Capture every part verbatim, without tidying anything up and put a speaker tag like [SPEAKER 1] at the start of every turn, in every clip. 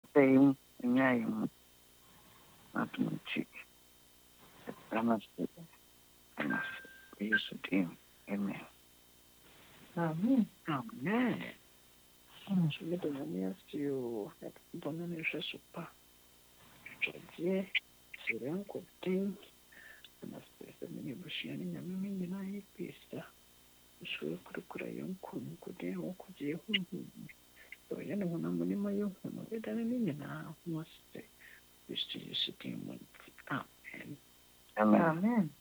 [SPEAKER 1] same name. Not much. Namaste. Namaste. We used to team. Amen.
[SPEAKER 2] Amen.
[SPEAKER 1] Amen.
[SPEAKER 2] So me do me ask you that bono ni hwe sopa. Twodie. Siren ko tin. Na spesa me bushia ni nyame me nyina ye pista. So kurukura yonko nkode ho kuje ho. So yana ho na muni mayo ho no eda ni nyina ho ase. Kristo Yesu din mu. Amen.
[SPEAKER 1] Amen.
[SPEAKER 2] Amen.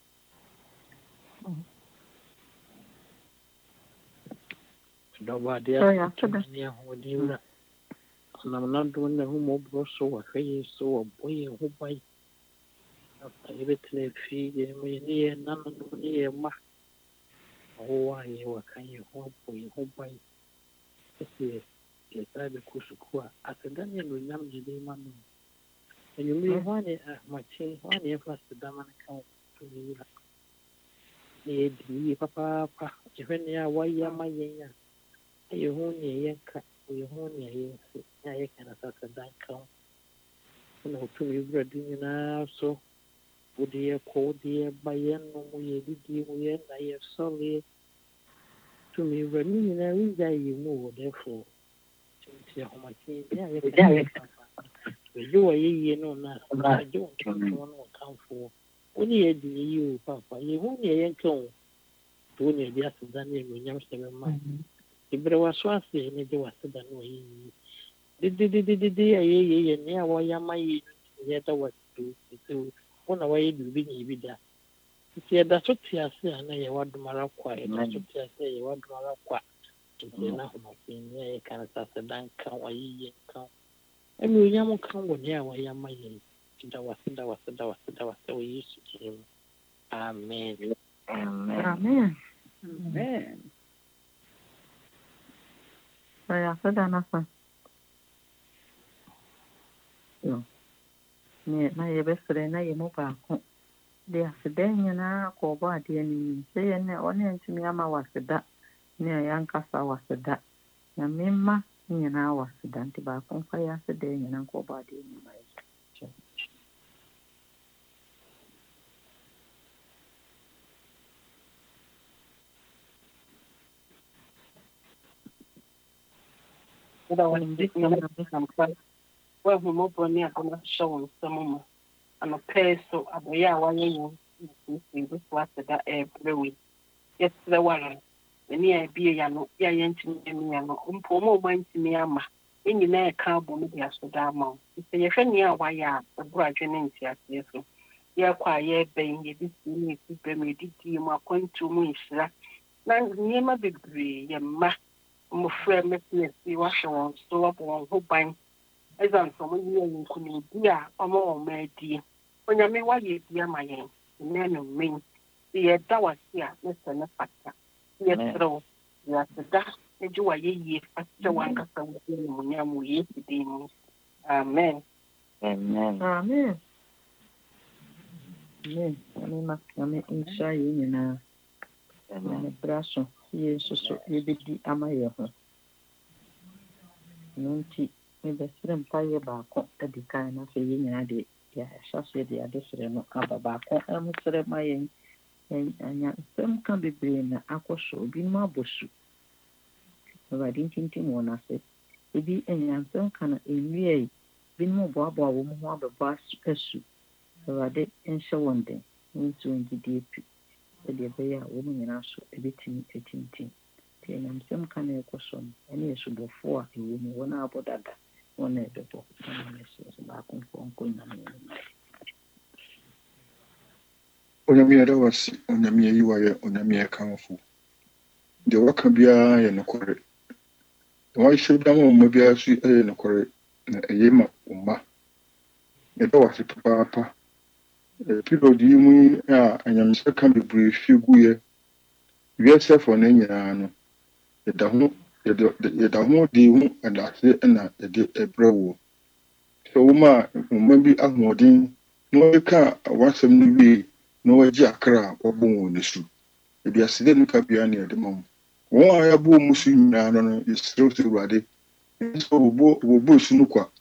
[SPEAKER 3] Nobody else to me who knew. And I'm not doing the home of Rosso, a face, so a boy who by a little fee, me near none of near ma. Oh, I were kind of hope who by the Bible Kusukua. At the Daniel remember the man. And you may want it my chain, one year plus the Daman account to me. Need papa, even near why am I? You only yank, you only yank, and a sort of dank. No, to me, breading now, so would you call dear by end no way did you end? I have sorry to me, running in a reason you move, therefore. How much you are ye no, I don't count for. Only a you, Papa, you only yank on. Only the other than you, young seven mind. If there was one thing, it was the way. Did did did did did I near why am I yet was to do one away to be either. See, that's what I say, and I want to Maraqua, and that's what I say, you want to Maraqua. To say nothing of being near a kind of such a dank cow, I eat cow. And we yam come when near why am I? That was that was that was that was the way you used to him. Amen.
[SPEAKER 1] Amen.
[SPEAKER 2] Amen. Amen.
[SPEAKER 4] Saya sudah nasa. Yo. Ni na ye besere na ye mo ba ko. Dia sedenya na ko ba dia ni. Seye ne one ntumi ama waseda. Ni yankasa waseda. Na mimma ni na waseda nti ba ko fa ya sedenya na ko ba dia ni mai.
[SPEAKER 5] Well, we move on near the show some more. I'm a pair so I yeah, one year this was that every week. Yes, the one. The near be a yano, ya yantin yano, um, pomo went to me, ama. In the near carbon, maybe as to damo. It's a friend near why ya, a graduate, yes, so. Ya quiet, baying, this need to be made you more point to me, sir. Now, near my baby, ya ma. My friend, Miss Washington, so up on who bang. As I'm from you, couldn't be a more made. When you may why you dear my name, the name of me. The was here, Mister Nefactor. Yes, throw. Yes, the dust, and you are ye, after one custom, Yamu, yesterday. Amen.
[SPEAKER 1] Amen.
[SPEAKER 4] Amen. Amen. Amen. Amen. Insha yi na. Amen. Braso. Ye so so ye bidi amaye ho. Nunti me besere mpaye ba ko edika na fe yi nyina de ya hyase de ade sere no aba ba ko am sere maye anya sem ka bebre na akosho obi ma bosu. Ba din tintin wona se ebi enya sem kana enwie bi no bo abo awo mo ho ababa asu. Ba de enhye wonde nti ngidi epi de be ya wo nyina so ebetimi etintin. I'm some kind of question, and yes, should go for a woman one about that one at the book. Back on phone going on.
[SPEAKER 6] Onyamia da was onyamia yi wa ye onyamia kanfo. De waka bia ye nokore. De wa hye da mo mo bia su ye nokore na eye ma umma. E da was papa. E period yi mu a anyamisa kan bebre figu ye. Wi asefo na nyina no. E da ho ye da ho di hu adase na e de ebrewo. So uma umma bi ahodin no ka wasem no bi no waji akra obon ne su. Ebi aside no ka bia na de mam. Won a yabo musu nyina no no isiro sirwade. So bo bo su no kwa.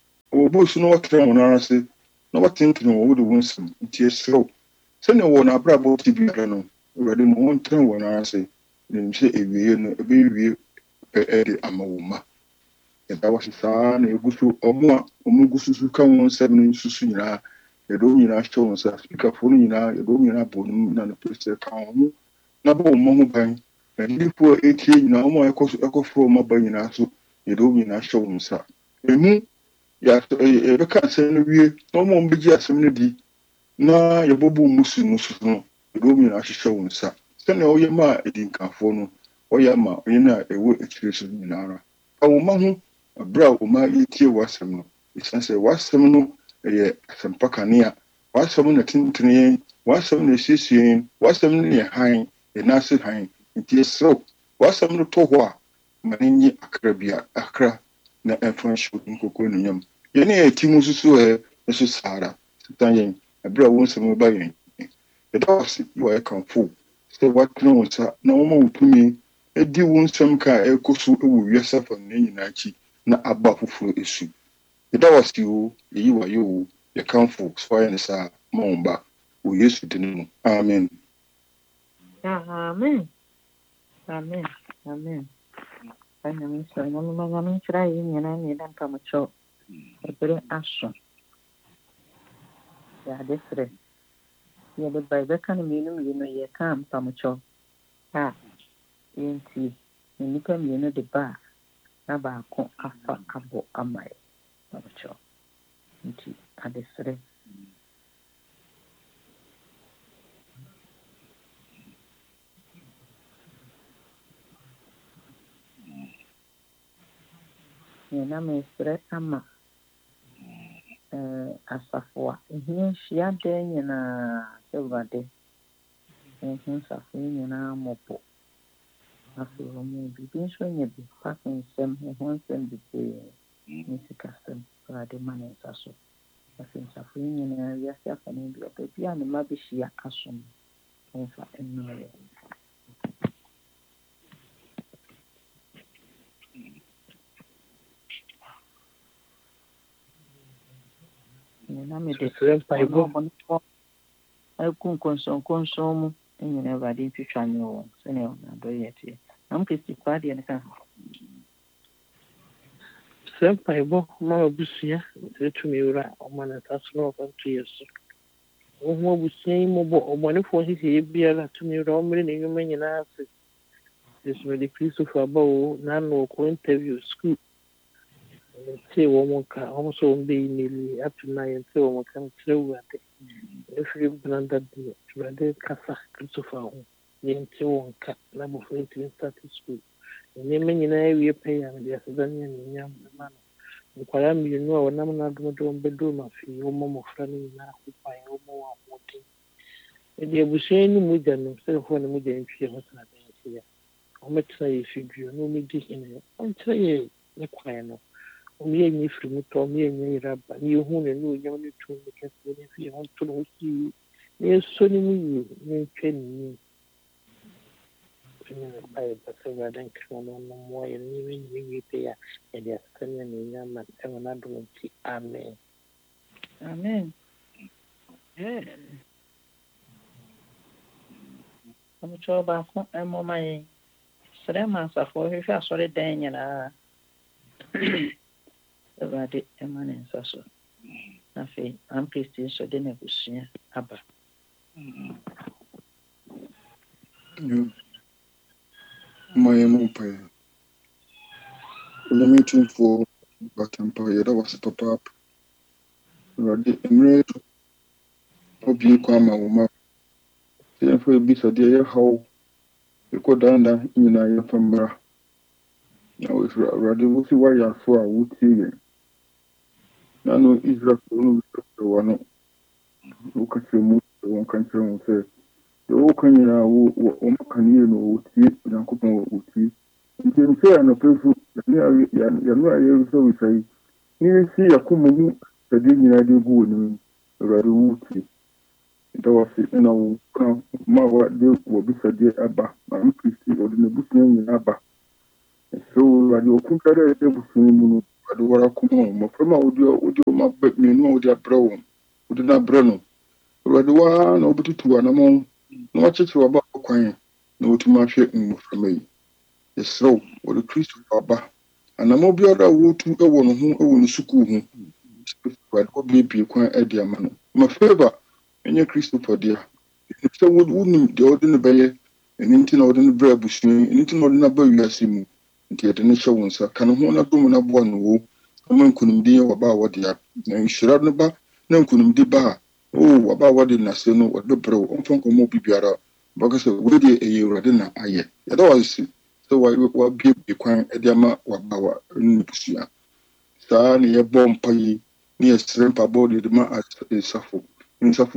[SPEAKER 6] wo bosu no watra mo na ase na watenten wo de wonsem nti esrew se ne wo na brabo ti biara no awurade mo wonten wo na ase ne se ewie no ebe wie e de amawoma e da wasi saa na egusu omo a omo gususu ka won nsem no nsusu nyina e do nyina show nsa speaker fo nyina e do nyina bonum na no pese ka won na bo mo ho ban na ndipo etie nyina omo ekoso ekofro mo ban nyina so e do nyina show nsa emu ya e be ka se no wie omo mbegi asem no di na yebobu musu musu no e do nyina show nsa se na oye ma edinkafo no oye ma oye na ewo ekire so nyina ara awo ma ho abra o ma etie wasem no isanse wasem no ye asem pakania wasem na tintini wasem na sisien wasem na ye han e na se han nti so wasem no to ho a maninyi akra bia akra na influential nkoko no nyam ye na eti mususu e so sara sitan yen abra won sem ba yen e da wasi yo e kan fu se watno wonsa na wo ma wutumi edi won sem ka e koso e wo wiasa fa na nyina chi na aba fufuro esu e da wasi o yi wa yo ye kan fu so ya ne sa momba o Yesu dinu amen
[SPEAKER 4] amen amen amen ana mi so na mi ma mi try nyina ni dan pa mo cho ebere aso ya desre ya de bible kan mi no mi no ye kan pa mo cho ha yenti ni pa mi no de ba na ba ko afa abo amai pa mo cho nti adesre ni na me sre ama eh asafo ehia hia de nyina sebade ehia safo nyina mopo afi homo bibi so nya bi pakin sem ehon sem bi ni sikasem ade manensa so afi safo nyina ya siafa ni bi obi a ne ma bi hia asom onfa enore na me de
[SPEAKER 3] Bible.
[SPEAKER 4] Aku konson konson nyina ba de twitwa ne wo sene na do yete am kristi kwade ne ka
[SPEAKER 3] Sem Bible ma obusia etumi ura o ma na tasro ko tuyesu o mo obusia mo bo o mo ne fo hisi biara tumi ura o mere ne nyuma nyina ase yesu me de Christopher Bawo na no ko interview school se wo mo ka o mo so mbe ni atu na yente wo mo kan trewu ate efiri blanda de trade kasa Christopher ho yente wo nka na bo fo intimi start school ne me nyina ewie pe ya me asedania ni nyam na no kwara mi no wa nam na do do bedo ma fi wo mo mo fra ni na ko pa wo mo wa mo tin e de bushey ni mu janu se fo ni mu jan twie ho sana de ya o metra ye figure no mi di ine o metra ye ne kwa no o mi enyi firi mu to mi enyi raba ni hu ne no nyam ni tu ni ke se ni fi ho to no si ni so ni mu ni twe ni ni bai ba se ga dan ko no no mo ye ni ni ni pe ya e dia sanya ni nyama e na do ti amen
[SPEAKER 4] amen eh am cho ba ko e mo mai sere ma sa fo he fa sore den nyina ba de e manensa so na fe am kristi so de na busia aba
[SPEAKER 6] yo my mopai the meeting for batampa ye da wasi papa radi emre obi kwa ma wo ma se fo bi so de ye hawo ko danda nyina ye fambra na wo radi wo si wa ya fo a wo tie na no Israel no so no wo ka se mu wo kan se mu se wo kan ya wo wo kan ye no wo tie na ko wo tie nti nse na pefu ya ya ya no aye so we say ni si yakumu mu sadi nyina de gu ni rari wo tie da wa fi na wo kan ma wa de wo bi sadi aba ma am kristi o de ne busu nyina aba so radi o kun kare de busu mu no ade wara kuma mo prema odi odi ma me no odi abra wo odi na abra no ade wa na obututu anamo na wacheche waba kwan na otuma hwe mmoframa yi yesrew wo Kristo baba anamo biara wotu ewo no ho ewo no suku ho ade obi bi kwan ade ama no ma favor enye Kristo podia so wo wonu de odi no beye enti na odi no bra busu enti na odi na ba wiase mu nti ade no hye wo nsa kan ho na dum na bo no wo ama nkunimdi waba wode ya na nhyira no ba na nkunimdi ba o waba wode na se no wode bro onfon ko mo bibiara baka se wode eye wode na aye ya da wasi so wa wa bi bi kwan ade ama waba wa nupusua sa ne ye bom pai ne ye strempa body de ma asafo nsafo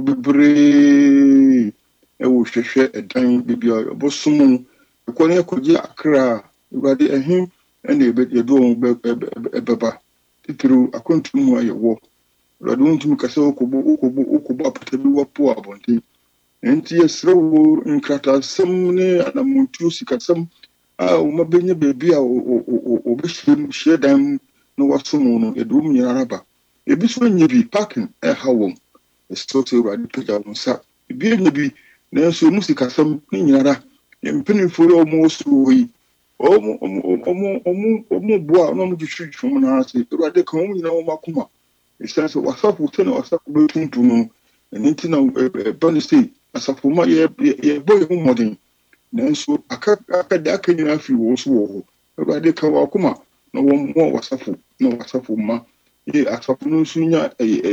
[SPEAKER 6] bebre e wo hwehwe edan bibia bosom ko ne ko ji akra wade ehim ene ebe yedo beba titru akontu mu ayewo wade wontum kase okobo okobo okobo apata bi wapo abonte enti yesrewo nkrata sam ne anamuntu sikasam a o mabenye bebi a o o behiem hyedan no wasom no edum nyaraba ebi so nyebi parking e hawo estote wade pega wonsa ebi nyebi nanso musikasam ni nyara yempinifo yo mo so yi omo omo omo omo omo boa no mo twi twum na ase wade kan mo nyina mo makoma esanso wasafu tena wasafu betuntu no enti na bani say asafu ma ye ye boy mo modern nanso aka aka da aka nyina fi wo so wo wade kan wakoma na wo mo wasafu na wasafu ma ye asafu no sunya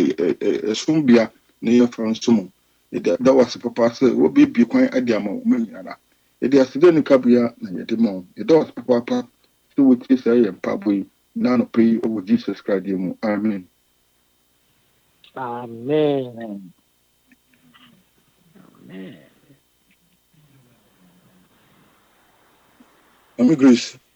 [SPEAKER 6] e sombia na ye fransumo da was papa say wo be bi kwan ade ama wo nyina ede aside ni kabia na yede mo ede was papa so we say say papa na no pray over Jesus Christ mu amen.
[SPEAKER 3] Amen.
[SPEAKER 2] Amen.
[SPEAKER 6] Amen. Grace.